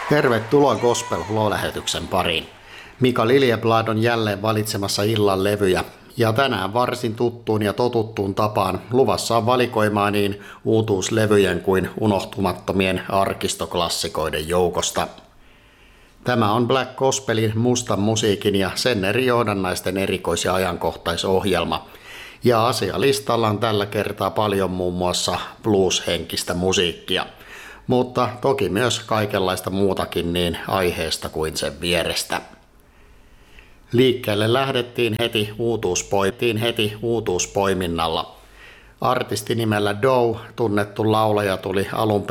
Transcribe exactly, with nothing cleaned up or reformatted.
Tervetuloa Gospel Flow-lähetyksen pariin. Mika Liljeblad on jälleen valitsemassa illan levyjä, ja tänään varsin tuttuun ja totuttuun tapaan luvassa on valikoimaa niin uutuuslevyjen kuin unohtumattomien arkistoklassikoiden joukosta. Tämä on Black Gospelin mustan musiikin ja sen eri johdannaisten erikois- ja ajankohtaisohjelma. Ja asialistalla on tällä kertaa paljon muun muassa blues-henkistä musiikkia. Mutta toki myös kaikenlaista muutakin niin aiheesta kuin sen vierestä. Liikkeelle lähdettiin heti, uutuuspoitiin heti uutuuspoiminnalla. Artisti nimellä Doe, tunnettu laulaja, tuli alun